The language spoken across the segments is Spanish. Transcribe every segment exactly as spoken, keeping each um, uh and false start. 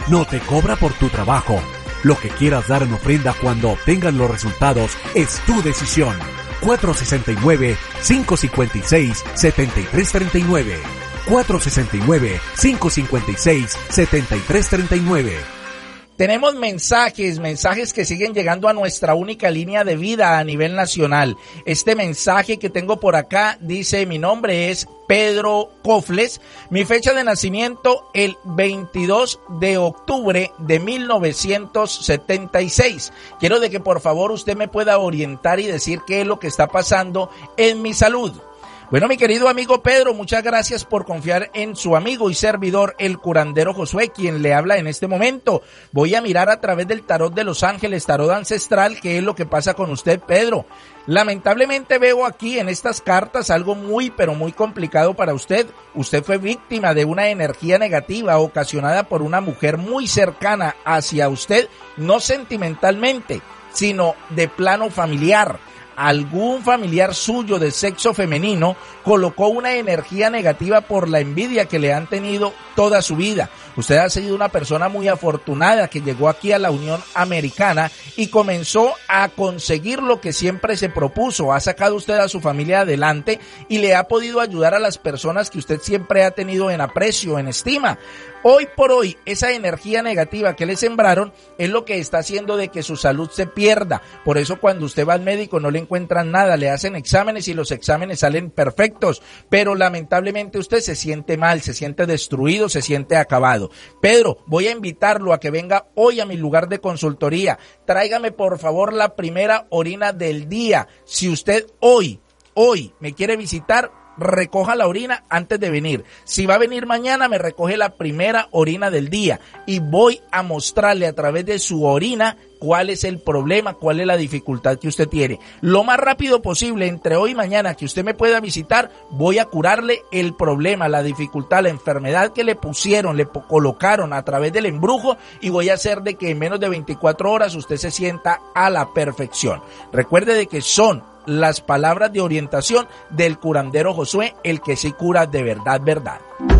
no te cobra por tu trabajo. Lo que quieras dar en ofrenda cuando obtengas los resultados es tu decisión. cuatro sesenta y nueve, cinco cincuenta y seis, setenta y tres treinta y nueve. cuatro sesenta y nueve, cinco cincuenta y seis, setenta y tres treinta y nueve. Tenemos mensajes, mensajes que siguen llegando a nuestra única línea de vida a nivel nacional. Este mensaje que tengo por acá dice: mi nombre es Pedro Cofles, mi fecha de nacimiento el veintidós de octubre de mil novecientos setenta y seis. Quiero de que por favor usted me pueda orientar y decir qué es lo que está pasando en mi salud. Bueno, mi querido amigo Pedro, muchas gracias por confiar en su amigo y servidor, el curandero Josué, quien le habla en este momento. Voy a mirar a través del tarot de los ángeles, tarot ancestral, qué es lo que pasa con usted, Pedro. Lamentablemente veo aquí en estas cartas algo muy, pero muy complicado para usted. Usted fue víctima de una energía negativa ocasionada por una mujer muy cercana hacia usted, no sentimentalmente, sino de plano familiar. Algún familiar suyo de sexo femenino colocó una energía negativa por la envidia que le han tenido toda su vida. Usted ha sido una persona muy afortunada que llegó aquí a la Unión Americana y comenzó a conseguir lo que siempre se propuso. Ha sacado usted a su familia adelante y le ha podido ayudar a las personas que usted siempre ha tenido en aprecio, en estima. Hoy por hoy, esa energía negativa que le sembraron es lo que está haciendo de que su salud se pierda. Por eso cuando usted va al médico no le encuentran nada, le hacen exámenes y los exámenes salen perfectos, pero lamentablemente usted se siente mal, se siente destruido, se siente acabado. Pedro, voy a invitarlo a que venga hoy a mi lugar de consultoría. Tráigame por favor la primera orina del día. Si usted hoy, hoy me quiere visitar, recoja la orina antes de venir. Si va a venir mañana, me recoge la primera orina del día y voy a mostrarle a través de su orina cuál es el problema, cuál es la dificultad que usted tiene. Lo más rápido posible, entre hoy y mañana que usted me pueda visitar, voy a curarle el problema, la dificultad, la enfermedad que le pusieron, le colocaron a través del embrujo, y voy a hacer de que en menos de veinticuatro horas usted se sienta a la perfección. Recuerde de que son las palabras de orientación del curandero Josué, el que sí cura de verdad, verdad.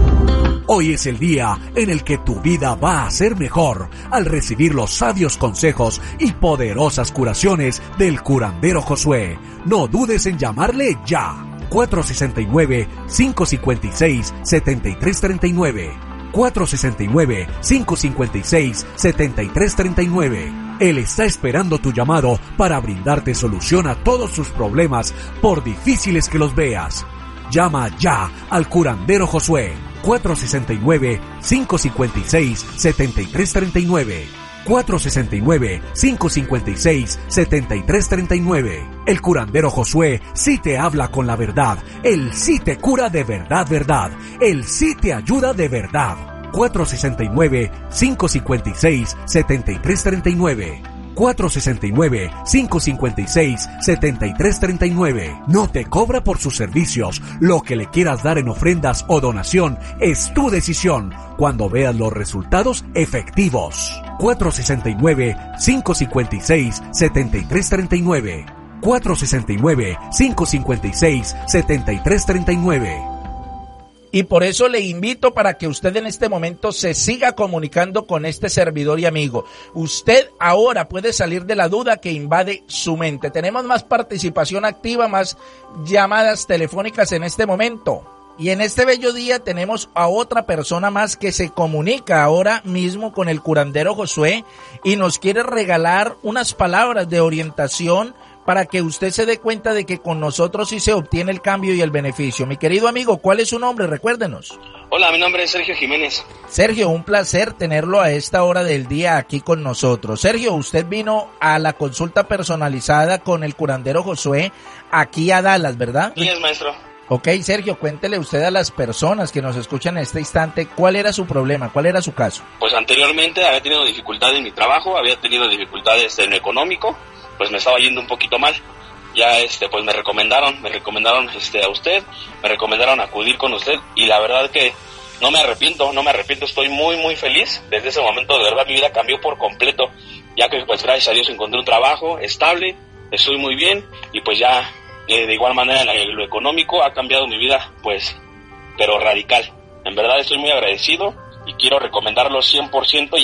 Hoy es el día en el que tu vida va a ser mejor al recibir los sabios consejos y poderosas curaciones del curandero Josué. No dudes en llamarle ya. cuatro sesenta y nueve, cinco cincuenta y seis, setenta y tres treinta y nueve. cuatro sesenta y nueve, cinco cincuenta y seis, setenta y tres treinta y nueve. Él está esperando tu llamado para brindarte solución a todos sus problemas, por difíciles que los veas. Llama ya al curandero Josué. cuatro sesenta y nueve, cinco cincuenta y seis, setenta y tres treinta y nueve. cuatro sesenta y nueve, cinco cincuenta y seis, setenta y tres treinta y nueve. El curandero Josué sí te habla con la verdad. Él sí te cura de verdad, verdad. Él sí te ayuda de verdad. cuatro sesenta y nueve, cinco cincuenta y seis, setenta y tres treinta y nueve. cuatro sesenta y nueve, cinco cincuenta y seis, setenta y tres treinta y nueve. No te cobra por sus servicios. Lo que le quieras dar en ofrendas o donación es tu decisión cuando veas los resultados efectivos. cuatro sesenta y nueve, cinco cincuenta y seis, setenta y tres treinta y nueve. cuatro sesenta y nueve, cinco cincuenta y seis, setenta y tres treinta y nueve. Y por eso le invito para que usted en este momento se siga comunicando con este servidor y amigo. Usted ahora puede salir de la duda que invade su mente. Tenemos más participación activa, más llamadas telefónicas en este momento. Y en este bello día tenemos a otra persona más que se comunica ahora mismo con el curandero Josué y nos quiere regalar unas palabras de orientación para que usted se dé cuenta de que con nosotros sí se obtiene el cambio y el beneficio. Mi querido amigo, ¿cuál es su nombre? Recuérdenos. Hola, mi nombre es Sergio Jiménez. Sergio, un placer tenerlo a esta hora del día aquí con nosotros. Sergio, usted vino a la consulta personalizada con el curandero Josué aquí a Dallas, ¿verdad? Sí, es maestro. Ok, Sergio, cuéntele usted a las personas que nos escuchan en este instante cuál era su problema, cuál era su caso. Pues anteriormente había tenido dificultades en mi trabajo, había tenido dificultades en lo económico, pues me estaba yendo un poquito mal. Ya este pues me recomendaron, me recomendaron este a usted, me recomendaron acudir con usted y la verdad que no me arrepiento, no me arrepiento, estoy muy muy feliz. Desde ese momento de verdad mi vida cambió por completo, ya que pues gracias a Dios encontré un trabajo estable, estoy muy bien y pues ya eh, de igual manera en lo económico ha cambiado mi vida pues pero radical. En verdad estoy muy agradecido y quiero recomendarlo cien por ciento.